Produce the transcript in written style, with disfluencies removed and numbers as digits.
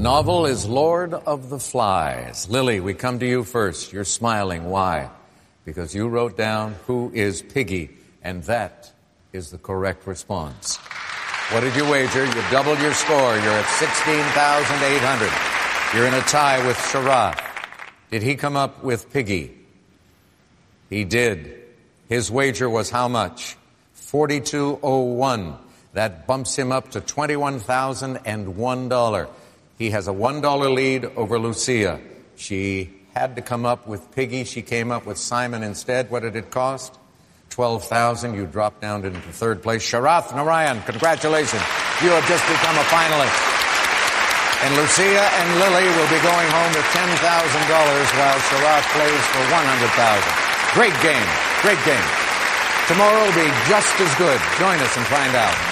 novel is Lord of the Flies. Lily, we come to you first. You're smiling. Why? Because you wrote down who is Piggy, and that is the correct response. What did you wager? You doubled your score. You're at 16,800. You're in a tie with Sharath. Did he come up with Piggy? He did. His wager was how much? $42.01. That bumps him up to $21,001. He has a $1 lead over Lucia. She had to come up with Piggy. She came up with Simon instead. What did it cost? $12,000. You dropped down into third place. Sharath Narayan, congratulations. You have just become a finalist. And Lucia and Lily will be going home with $10,000 while Sharath plays for $100,000. Great game. Great game. Tomorrow will be just as good. Join us and find out.